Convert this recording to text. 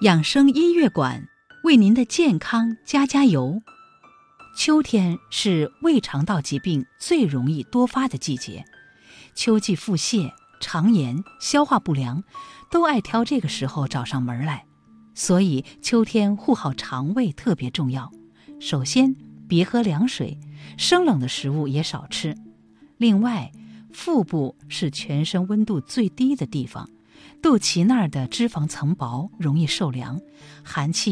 养生音乐馆为您的健康加油。秋天是胃肠道疾病最容易多发的季节，秋季腹泻、肠炎、消化不良都爱挑这个时候找上门来，所以秋天护好肠胃特别重要。首先，别喝凉水，生冷的食物也少吃。另外，腹部是全身温度最低的地方，肚脐那儿的脂肪层薄，容易受凉，寒气